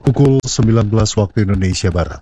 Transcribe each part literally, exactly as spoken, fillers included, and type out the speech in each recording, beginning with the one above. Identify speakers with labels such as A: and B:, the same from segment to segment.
A: Pukul sembilan belas waktu Indonesia Barat.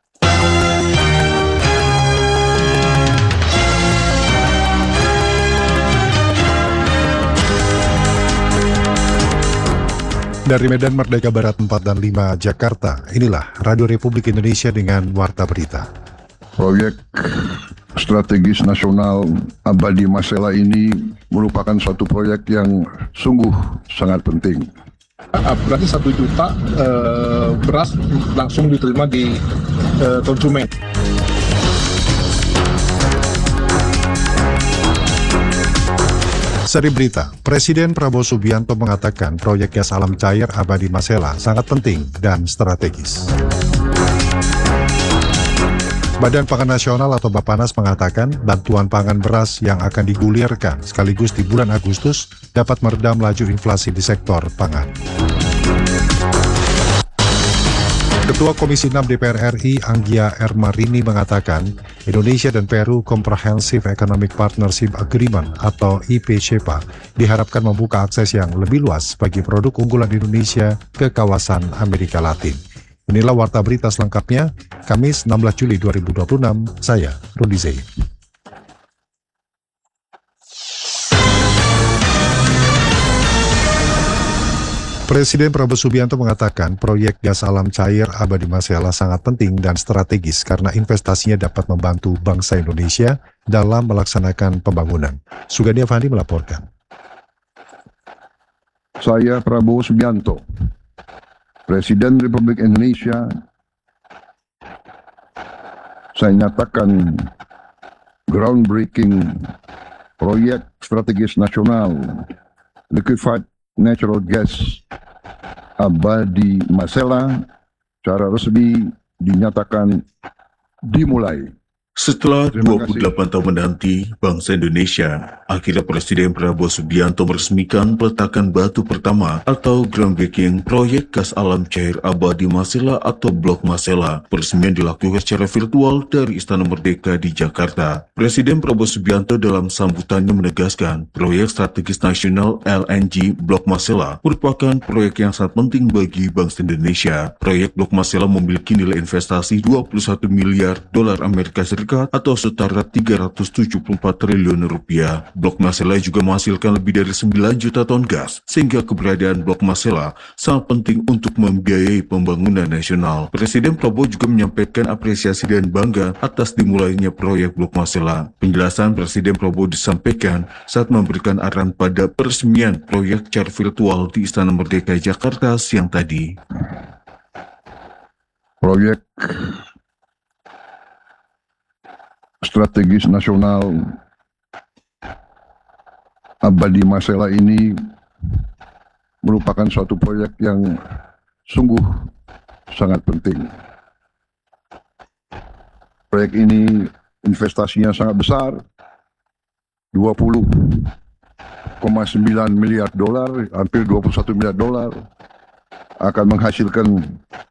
A: Dari Medan Merdeka Barat empat dan lima Jakarta, inilah Radio Republik Indonesia dengan Warta Berita.
B: Proyek strategis nasional Abadi Masela ini merupakan suatu proyek yang sungguh sangat penting.
C: Berarti satu juta eh, beras langsung diterima di eh, konsumen.
A: Seri berita, Presiden Prabowo Subianto mengatakan proyek gas alam cair Abadi Masela sangat penting dan strategis. Badan Pangan Nasional atau Bappenas mengatakan bantuan pangan beras yang akan digulirkan sekaligus di bulan Agustus dapat meredam laju inflasi di sektor pangan. Ketua Komisi enam D P R R I Anggia Ermarini mengatakan Indonesia dan Peru Comprehensive Economic Partnership Agreement atau I P C E P A diharapkan membuka akses yang lebih luas bagi produk unggulan Indonesia ke kawasan Amerika Latin. Inilah Warta Berita selengkapnya, Kamis enam belas Juli dua ribu dua puluh enam, saya Rudi Zaid. Presiden Prabowo Subianto mengatakan proyek gas alam cair Abadi Masela sangat penting dan strategis karena investasinya dapat membantu bangsa Indonesia dalam melaksanakan pembangunan. Sugandi Avandi melaporkan.
B: Saya Prabowo Subianto, Presiden Republik Indonesia, saya nyatakan groundbreaking proyek strategis nasional Liquefied Natural Gas Abadi Masela secara resmi dinyatakan dimulai.
D: Setelah dua puluh delapan tahun menanti, bangsa Indonesia, akhirnya Presiden Prabowo Subianto meresmikan peletakan batu pertama atau groundbreaking proyek gas alam cair Abadi Masela atau Blok Masela. Peresmian dilakukan secara virtual dari Istana Merdeka di Jakarta. Presiden Prabowo Subianto dalam sambutannya menegaskan proyek strategis nasional L N G Blok Masela merupakan proyek yang sangat penting bagi bangsa Indonesia. Proyek Blok Masela memiliki nilai investasi dua puluh satu miliar dolar Amerika Serikat atau setara tiga ratus tujuh puluh empat triliun rupiah. Blok Masela juga menghasilkan lebih dari sembilan juta ton gas, sehingga keberadaan Blok Masela sangat penting untuk membiayai pembangunan nasional. Presiden Prabowo juga menyampaikan apresiasi dan bangga atas dimulainya proyek Blok Masela. Penjelasan Presiden Prabowo disampaikan saat memberikan arahan pada peresmian proyek secara virtual di Istana Merdeka Jakarta siang tadi.
B: Proyek strategis nasional Abadi Masela ini merupakan suatu proyek yang sungguh sangat penting. Proyek ini investasinya sangat besar, dua puluh koma sembilan miliar dolar, hampir dua puluh satu miliar dolar, akan menghasilkan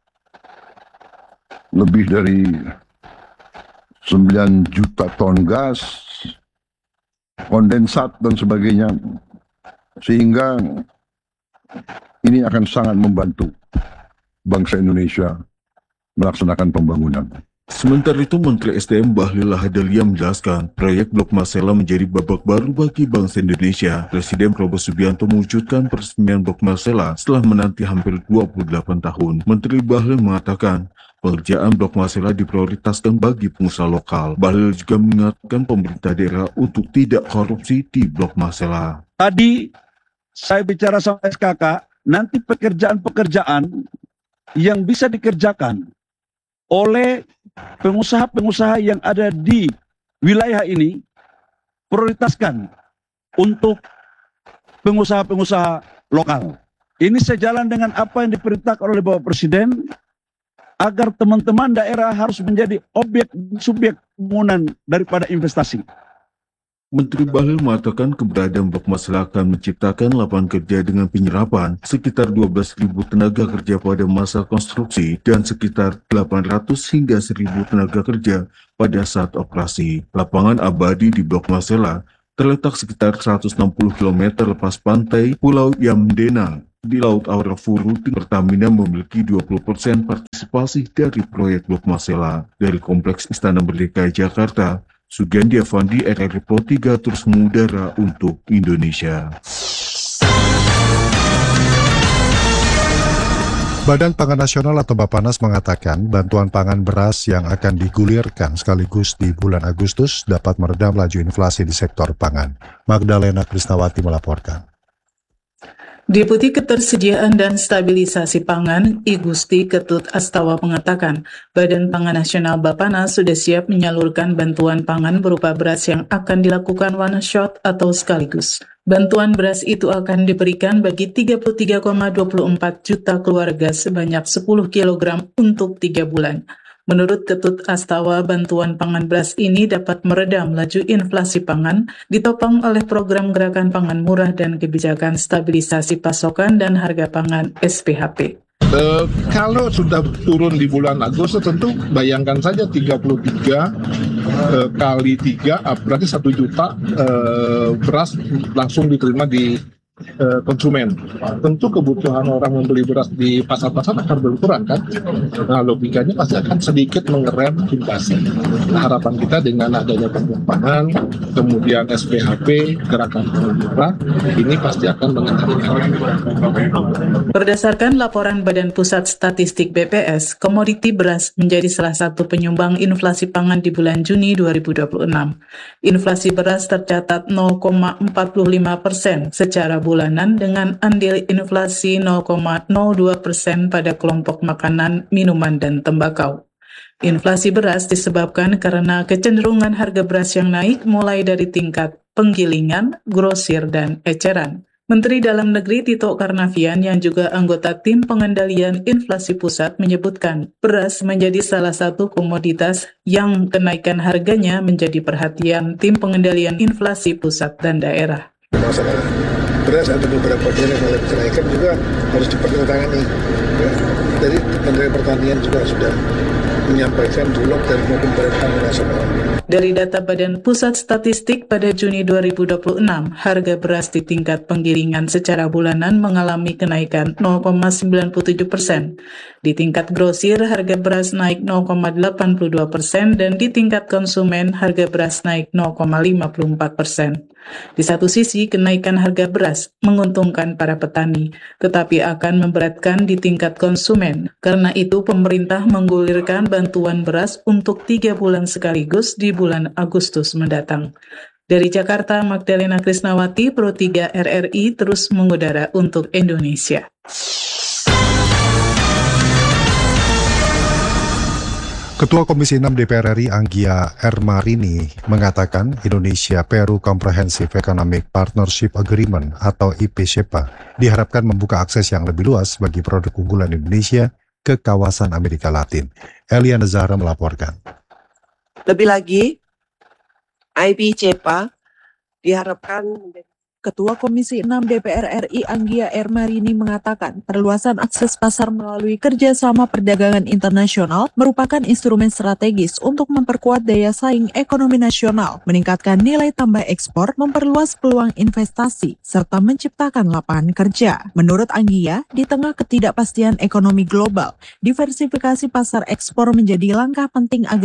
B: lebih dari sembilan juta ton gas, kondensat dan sebagainya, sehingga ini akan sangat membantu bangsa Indonesia melaksanakan pembangunan.
D: Sementara itu, Menteri S D M Bahlil Lahadalia menjelaskan proyek Blok Masela menjadi babak baru bagi bangsa Indonesia. Presiden Prabowo Subianto mewujudkan peresmian Blok Masela setelah menanti hampir dua puluh delapan tahun. Menteri Bahlil mengatakan pengerjaan Blok Masela diprioritaskan bagi pengusaha lokal. Bahlil juga mengingatkan pemerintah daerah untuk tidak korupsi di Blok Masela.
E: Tadi saya bicara sama S K K, nanti pekerjaan-pekerjaan yang bisa dikerjakan oleh pengusaha-pengusaha yang ada di wilayah ini prioritaskan untuk pengusaha-pengusaha lokal. Ini sejalan dengan apa yang diperintahkan oleh Bapak Presiden agar teman-teman daerah harus menjadi objek subjek pembangunan daripada investasi.
D: Menteri Bahlil mengatakan keberadaan Blok Masela akan menciptakan lapangan kerja dengan penyerapan sekitar dua belas ribu tenaga kerja pada masa konstruksi dan sekitar delapan ratus hingga seribu tenaga kerja pada saat operasi. Lapangan abadi di Blok Masela terletak sekitar seratus enam puluh kilometer lepas pantai Pulau Yamdena, Di Laut Arafuru, Pertamina memiliki dua puluh persen partisipasi dari proyek Blok Masela dari Kompleks Istana Merdeka Jakarta. Sugandi Avandi, R R I Pro tiga terus mengudara untuk Indonesia.
A: Badan Pangan Nasional atau Bappenas mengatakan bantuan pangan beras yang akan digulirkan sekaligus di bulan Agustus dapat meredam laju inflasi di sektor pangan. Magdalena Krisnawati melaporkan.
F: Deputi Ketersediaan dan Stabilisasi Pangan, I Gusti Ketut Astawa mengatakan, Badan Pangan Nasional Bappenas sudah siap menyalurkan bantuan pangan berupa beras yang akan dilakukan one shot atau sekaligus. Bantuan beras itu akan diberikan bagi tiga puluh tiga koma dua empat juta keluarga sebanyak sepuluh kilogram untuk tiga bulan. Menurut Ketut Astawa, bantuan pangan beras ini dapat meredam laju inflasi pangan, ditopang oleh program Gerakan Pangan Murah dan Kebijakan Stabilisasi Pasokan dan Harga Pangan S P H P.
C: Uh, kalau sudah turun di bulan Agustus, tentu bayangkan saja tiga puluh tiga uh, kali tiga, uh, berarti satu juta uh, beras langsung diterima di uh, konsumen. Tentu kebutuhan orang membeli beras di pasar-pasar akan berkurang kan? Nah, logikanya pasti akan sedikit mengerem inflasi. Nah, harapan kita dengan adanya bantuan pangan, kemudian S P H P, Gerakan Pangan Murah, ini pasti akan mengendalikan.
F: Berdasarkan laporan Badan Pusat Statistik B P S, komoditi beras menjadi salah satu penyumbang inflasi pangan di bulan Juni dua ribu dua puluh enam. Inflasi beras tercatat nol koma empat lima persen secara bulanan dengan andil inflasi nol koma nol dua persen pada kelompok makanan, minuman, dan tembakau. Inflasi beras disebabkan karena kecenderungan harga beras yang naik mulai dari tingkat penggilingan, grosir, dan eceran. Menteri Dalam Negeri Tito Karnavian yang juga anggota Tim Pengendalian Inflasi Pusat menyebutkan beras menjadi salah satu komoditas yang kenaikan harganya menjadi perhatian Tim Pengendalian Inflasi Pusat dan Daerah.
G: Masalah beras ada beberapa daerah yang mengalami kenaikan juga harus dipertimbangkan. Ya. Dari Kementerian Pertanian juga sudah menyampaikan bulog dari maupun Badan Pangan Nasional.
F: Dari data Badan Pusat Statistik pada Juni dua ribu dua puluh enam, harga beras di tingkat penggilingan secara bulanan mengalami kenaikan nol koma sembilan tujuh persen. Di tingkat grosir, harga beras naik nol koma delapan dua persen dan di tingkat konsumen, harga beras naik nol koma lima empat persen. Di satu sisi, kenaikan harga beras menguntungkan para petani, tetapi akan memberatkan di tingkat konsumen. Karena itu, pemerintah menggulirkan bantuan beras untuk tiga bulan sekaligus di bulan Agustus mendatang. Dari Jakarta, Magdalena Krisnawati, Pro tiga R R I terus mengudara untuk Indonesia.
A: Ketua Komisi enam D P R R I Anggia Ermarini mengatakan Indonesia Peru Comprehensive Economic Partnership Agreement atau I P C E P A diharapkan membuka akses yang lebih luas bagi produk unggulan Indonesia ke kawasan Amerika Latin. Eliana Zahra melaporkan.
H: Lebih lagi, I P C E P A diharapkan menjadi
I: Ketua Komisi enam D P R R I Anggia Ermarini mengatakan perluasan akses pasar melalui kerjasama perdagangan internasional merupakan instrumen strategis untuk memperkuat daya saing ekonomi nasional, meningkatkan nilai tambah ekspor, memperluas peluang investasi, serta menciptakan lapangan kerja. Menurut Anggia, di tengah ketidakpastian ekonomi global, diversifikasi pasar ekspor menjadi langkah penting agar